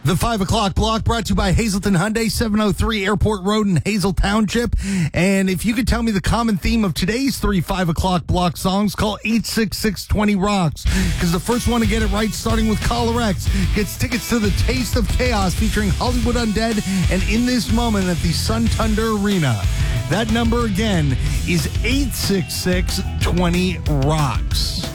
The 5 o'clock block brought to you by Hazelton Hyundai, 703 Airport Road in Hazel Township. And if you could tell me the common theme of today's 5 o'clock block songs, call 866-20-ROCKS. Because the first one to get it right, starting with Caller X, gets tickets to the Taste of Chaos featuring Hollywood Undead and In This Moment at the Sun Thunder Arena. That number again is 866-20-ROCKS.